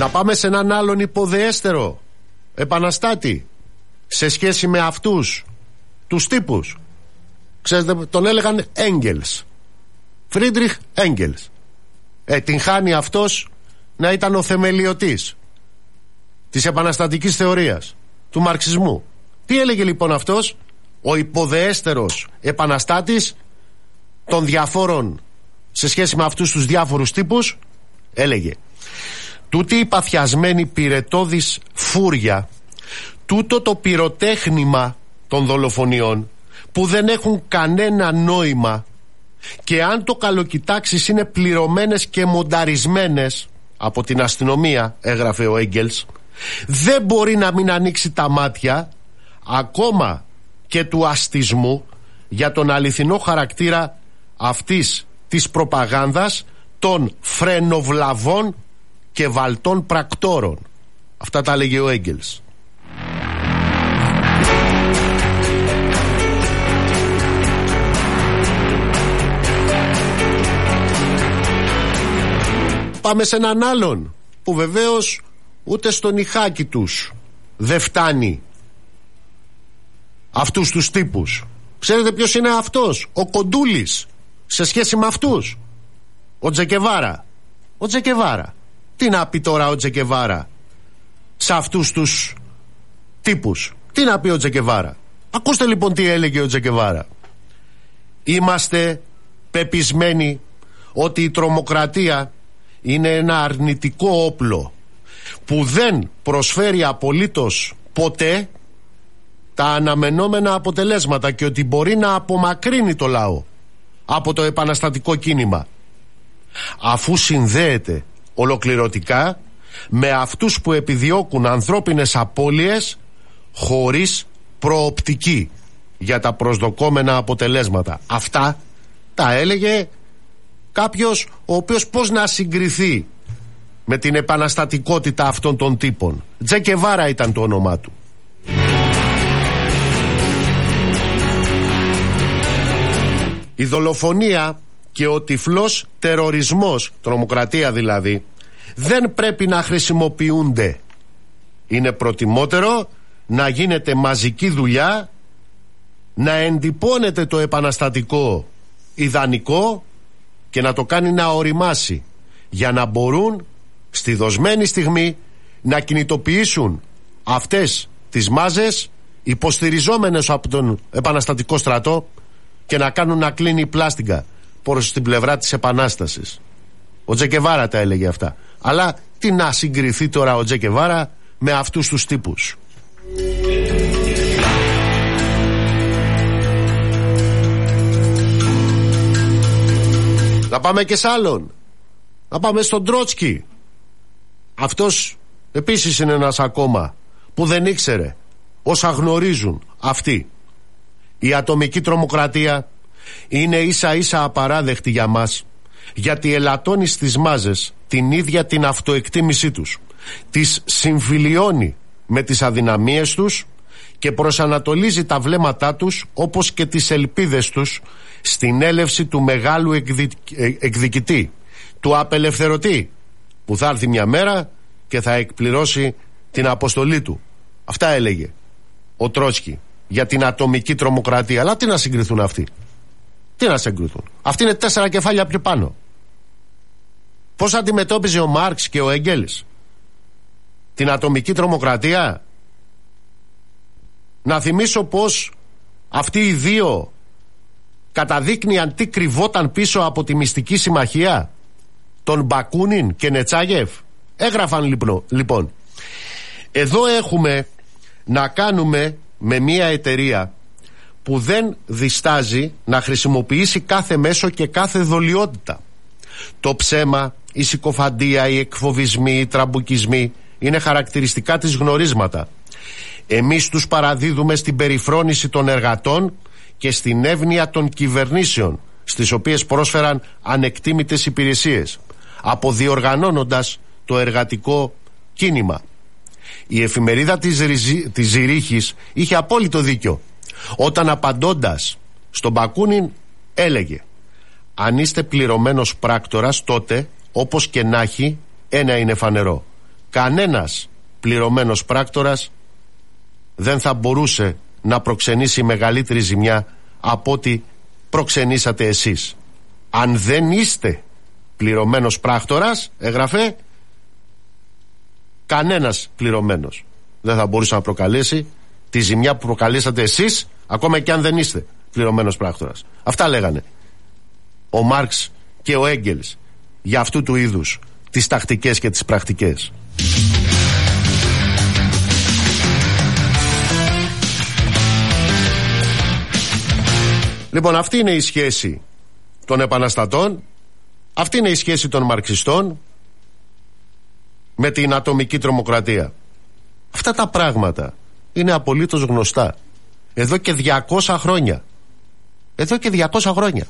Να πάμε σε έναν άλλον υποδεέστερο επαναστάτη σε σχέση με αυτούς τους τύπους. Ξέρετε, τον έλεγαν Έγγελς, Φρίντριχ Έγγελς. Την χάνει αυτός να ήταν ο θεμελιωτής της επαναστατικής θεωρίας, του μαρξισμού. Τι έλεγε λοιπόν αυτός, ο υποδεέστερος επαναστάτης των διαφόρων, σε σχέση με αυτούς τους διάφορους τύπους? Έλεγε: τούτη η παθιασμένη πυρετώδης φούρια, τούτο το πυροτέχνημα των δολοφονιών που δεν έχουν κανένα νόημα και αν το καλοκοιτάξεις είναι πληρωμένες και μονταρισμένες από την αστυνομία, έγραφε ο Έγγελς, δεν μπορεί να μην ανοίξει τα μάτια ακόμα και του αστισμού για τον αληθινό χαρακτήρα αυτής της προπαγάνδας των φρενοβλαβών και βαλτών πρακτόρων. Αυτά τα λέγε ο Έγγελς. Πάμε σε έναν άλλον που βεβαίως ούτε στον ηχάκι τους δεν φτάνει αυτούς τους τύπους. Ξέρετε ποιος είναι αυτός? Ο Κοντούλης σε σχέση με αυτούς. Ο Τζεκεβάρα. Ο Τζεκεβάρα. Τι να πει τώρα ο Τζεκεβάρα σε αυτούς τους τύπους? Τι να πει ο Τζεκεβάρα? Ακούστε λοιπόν τι έλεγε ο Τζεκεβάρα. Είμαστε πεπισμένοι ότι η τρομοκρατία είναι ένα αρνητικό όπλο που δεν προσφέρει απολύτως ποτέ τα αναμενόμενα αποτελέσματα και ότι μπορεί να απομακρύνει το λαό από το επαναστατικό κίνημα, αφού συνδέεται ολοκληρωτικά με αυτούς που επιδιώκουν ανθρώπινες απώλειες χωρίς προοπτική για τα προσδοκόμενα αποτελέσματα. Αυτά τα έλεγε κάποιος ο οποίος πώς να συγκριθεί με την επαναστατικότητα αυτών των τύπων? Τζεκεβάρα ήταν το όνομά του. Η δολοφονία και ο τυφλός τερορισμός, τρομοκρατία δηλαδή, δεν πρέπει να χρησιμοποιούνται. Είναι προτιμότερο να γίνεται μαζική δουλειά, να εντυπώνεται το επαναστατικό ιδανικό και να το κάνει να οριμάσει, για να μπορούν στη δοσμένη στιγμή να κινητοποιήσουν αυτές τις μάζες υποστηριζόμενες από τον επαναστατικό στρατό και να κάνουν να κλείνει η πλάστιγκα προς την πλευρά της επανάστασης. Ο Τζεκεβάρα τα έλεγε αυτά. Αλλά τι να συγκριθεί τώρα ο Τζεκεβάρα με αυτούς τους τύπους? Να πάμε και σ' άλλον. Να πάμε στον Τρότσκι. Αυτός επίσης είναι ένας ακόμα που δεν ήξερε όσα γνωρίζουν αυτοί. Η ατομική τρομοκρατία είναι ίσα ίσα απαράδεκτη για μας, γιατί ελαττώνει στις μάζες την ίδια την αυτοεκτίμησή τους, τις συμφιλιώνει με τις αδυναμίες τους και προσανατολίζει τα βλέμματά τους όπως και τις ελπίδες τους στην έλευση του μεγάλου εκδικητή, του απελευθερωτή, που θα έρθει μια μέρα και θα εκπληρώσει την αποστολή του. Αυτά έλεγε ο Τρότσκι για την ατομική τρομοκρατία. Αλλά τι να συγκριθούν αυτοί? Τι να συγκριθούν? Αυτοί είναι 4 κεφάλια πιο πάνω. Πώς αντιμετώπιζε ο Μάρξ και ο Έγγελς την ατομική τρομοκρατία? Να θυμίσω πως αυτοί οι δύο καταδείκνυαν τι κρυβόταν πίσω από τη μυστική συμμαχία των Μπακούνιν και Νετσάγεφ. Έγραφαν λοιπόν. Εδώ έχουμε να κάνουμε με μια εταιρεία που δεν διστάζει να χρησιμοποιήσει κάθε μέσο και κάθε δολιότητα. Το ψέμα, η συκοφαντία, οι εκφοβισμοί, οι τραμπουκισμοί είναι χαρακτηριστικά της γνωρίσματα. Εμείς τους παραδίδουμε στην περιφρόνηση των εργατών και στην εύνοια των κυβερνήσεων, στις οποίες πρόσφεραν ανεκτήμητες υπηρεσίες, αποδιοργανώνοντας το εργατικό κίνημα. Η εφημερίδα της Ζηρίχης είχε απόλυτο δίκιο όταν, απαντώντας στον Μπακούνιν, έλεγε: αν είστε πληρωμένος πράκτορας, τότε όπως και να έχει, ένα είναι φανερό, κανένας πληρωμένος πράκτορας δεν θα μπορούσε να προξενήσει μεγαλύτερη ζημιά από ό,τι προξενήσατε εσείς. Αν δεν είστε πληρωμένος πράκτορας, έγραφε, κανένας πληρωμένος δεν θα μπορούσε να προκαλέσει τη ζημιά που προκαλέσατε εσείς, ακόμα και αν δεν είστε πληρωμένος πράκτορας. Αυτά λέγανε ο Μάρξ και ο Έγγελς για αυτού του είδους τις τακτικές και τις πρακτικές. Λοιπόν, αυτή είναι η σχέση των επαναστατών, αυτή είναι η σχέση των μαρξιστών με την ατομική τρομοκρατία. Αυτά τα πράγματα είναι απολύτως γνωστά εδώ και 200 χρόνια. Εδώ και 200 χρόνια.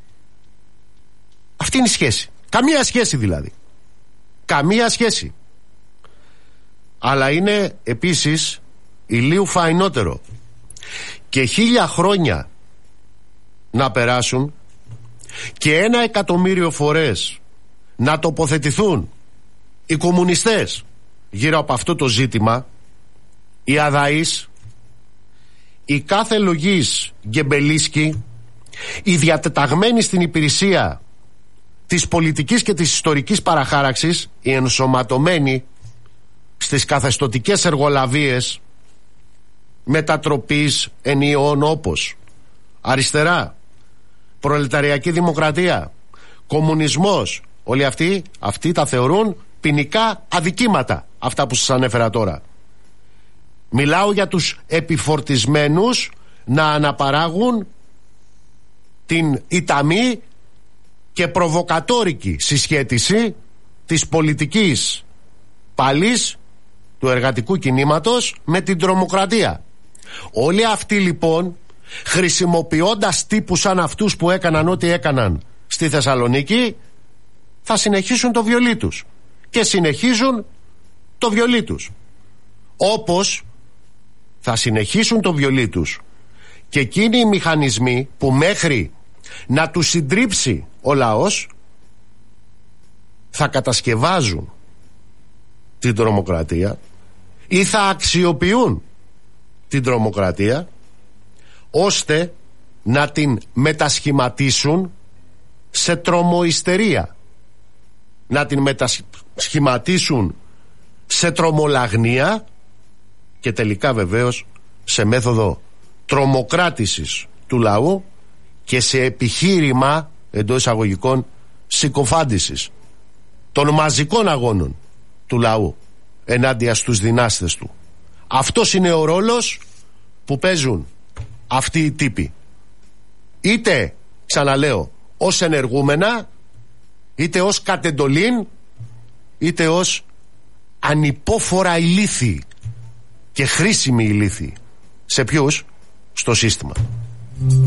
Αυτή είναι η σχέση. Καμία σχέση δηλαδή. Καμία σχέση. Αλλά είναι επίσης ηλίου φαϊνότερο. Και 1000 χρόνια να περάσουν και 1 εκατομμύριο φορές να τοποθετηθούν οι κομμουνιστές γύρω από αυτό το ζήτημα, οι αδαείς, οι κάθε λογής γκεμπελίσκοι, οι διατεταγμένοι στην υπηρεσία της πολιτικής και της ιστορικής παραχάραξης, οι ενσωματωμένοι στις καθεστωτικές εργολαβίες μετατροπής ενιών όπως αριστερά, προλεταριακή δημοκρατία, κομμουνισμός, όλοι αυτοί τα θεωρούν ποινικά αδικήματα, αυτά που σας ανέφερα τώρα. Μιλάω για τους επιφορτισμένους να αναπαράγουν την ηταμή και προβοκατόρικη συσχέτιση της πολιτικής παλής του εργατικού κινήματος με την τρομοκρατία. Όλοι αυτοί λοιπόν, χρησιμοποιώντας τύπους σαν αυτούς που έκαναν ό,τι έκαναν στη Θεσσαλονίκη, θα συνεχίσουν το βιολί τους και συνεχίζουν το βιολί τους, όπως θα συνεχίσουν το βιολί τους και εκείνοι οι μηχανισμοί που μέχρι να τους συντρίψει ο λαός θα κατασκευάζουν την τρομοκρατία ή θα αξιοποιούν την τρομοκρατία ώστε να την μετασχηματίσουν σε τρομοϊστερία, να την μετασχηματίσουν σε τρομολαγνία και τελικά βεβαίως σε μέθοδο τρομοκράτησης του λαού και σε επιχείρημα εντός εισαγωγικών συκοφάντησης των μαζικών αγώνων του λαού ενάντια στους δυνάστες του. Αυτός είναι ο ρόλος που παίζουν αυτοί οι τύποι, είτε, ξαναλέω, ως ενεργούμενα, είτε ως κατεντολήν, είτε ως ανυπόφορα ηλίθιοι και χρήσιμοι ηλίθιοι. Σε ποιους? Στο σύστημα.